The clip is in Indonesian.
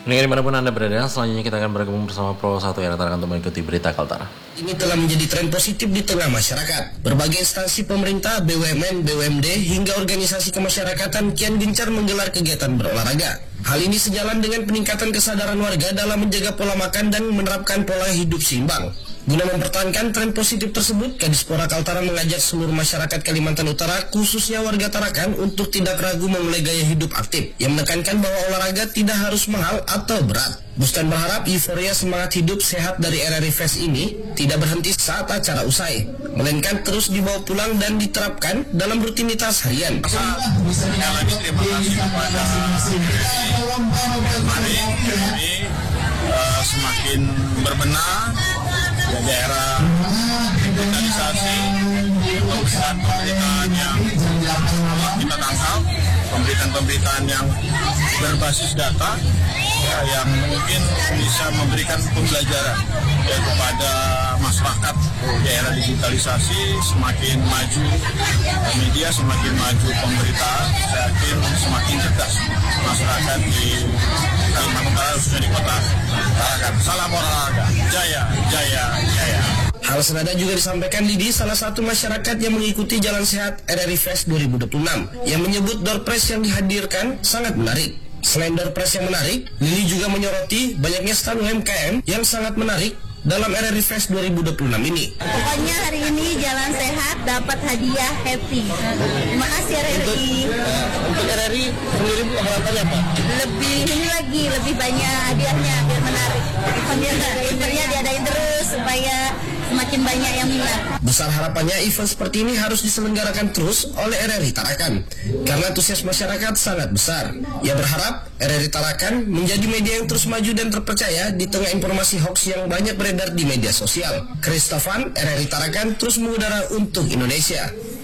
Pendengar dimanapun Anda berada, selanjutnya kita akan bergabung bersama Pro 1 Era Tarakan untuk mengikuti berita Kaltara. Ini telah menjadi tren positif di tengah masyarakat. Berbagai instansi pemerintah, BUMN, BUMD, hingga organisasi kemasyarakatan kian gencar menggelar kegiatan berolahraga. Hal ini sejalan dengan peningkatan kesadaran warga dalam menjaga pola makan dan menerapkan pola hidup seimbang. Guna mempertahankan tren positif tersebut, Kadispora Kaltara mengajak seluruh masyarakat Kalimantan Utara, khususnya warga Tarakan, untuk tidak ragu memulai gaya hidup aktif, yang menekankan bahwa olahraga tidak harus mahal atau berat. Bustan berharap euforia semangat hidup sehat dari RRI Fest ini tidak berhenti saat acara usai, melainkan terus dibawa pulang dan diterapkan dalam rutinitas harian. Sekali lagi terima kasih kepada mari ini semakin berbenah ya, daerah digitalisasi, pemberitaan yang kita tangkap, pemberitaan yang berbasis data ya, yang mungkin bisa memberikan pembelajaran ya, kepada masyarakat. Daerah digitalisasi semakin maju, media semakin maju, pemberitaan saya yakin semakin cerdas masyarakat di Kalimantan Utara, khususnya di kota Tarakan. Salam olahraga, jaya, jaya, jaya. Hal senada juga disampaikan Didi, salah satu masyarakat yang mengikuti Jalan Sehat RRI Fest 2026, yang menyebut door prize yang dihadirkan sangat menarik. Selain door prize yang menarik, Lili juga menyoroti banyaknya stand UMKM yang sangat menarik dalam RRI Fest 2026 ini. Pokoknya hari ini Jalan Sehat dapat hadiah happy. Terima kasih RRI. Untuk RRI sendiri Bu, harapannya apa? Lebih banyak hadiahnya biar menarik. Eventnya diadain terus supaya semakin banyak yang minat. Besar harapannya event seperti ini harus diselenggarakan terus oleh RRI Tarakan, karena antusias masyarakat sangat besar. Ia berharap RRI Tarakan menjadi media yang terus maju dan terpercaya di tengah informasi hoax yang banyak beredar di media sosial. Kristofan, RRI Tarakan terus mengudara untuk Indonesia.